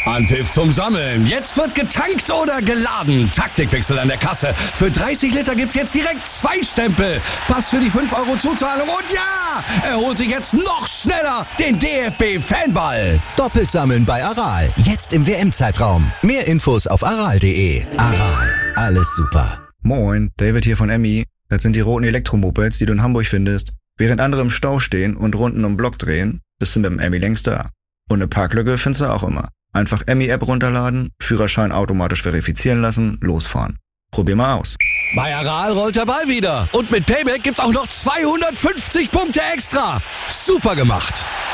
Anpfiff zum Sammeln. Jetzt wird getankt oder geladen. Taktikwechsel an der Kasse. Für 30 Liter gibt's jetzt direkt 2 Stempel. Pass für die 5 Euro Zuzahlung und ja, er holt sich jetzt noch schneller den DFB-Fanball. Doppelt sammeln bei Aral. Jetzt im WM-Zeitraum. Mehr Infos auf aral.de. Aral. Alles super. Moin, David hier von Emmy. Das sind die roten Elektromopeds, die du in Hamburg findest. Während andere im Stau stehen und Runden um Block drehen, bist du mit dem Emmy längst da. Und eine Parklücke findest du auch immer. Einfach Emmy-App runterladen, Führerschein automatisch verifizieren lassen, losfahren. Probier mal aus. Bei Aral rollt der Ball wieder. Und mit Payback gibt's auch noch 250 Punkte extra. Super gemacht.